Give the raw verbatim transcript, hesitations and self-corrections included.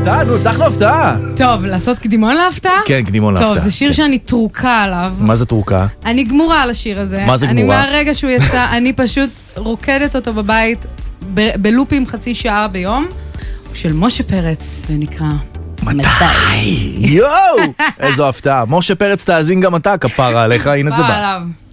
הפתעה, נו, הבטחנו הפתעה. טוב, לעשות קדימון להפתעה? כן, קדימון להפתעה. טוב, זה שיר שאני תרוקה עליו. מה זה תרוקה? אני גמורה על השיר הזה. מה זה גמורה? אני מהרגע שהוא יצא, אני פשוט רוקדת אותו בבית, ב- בלופים חצי שעה ביום, של משה פרץ, ונקרא... מתי? יואו! איזו הפתעה. משה פרץ תאזין גם אתה, כפרה עליך, הנה זה בא.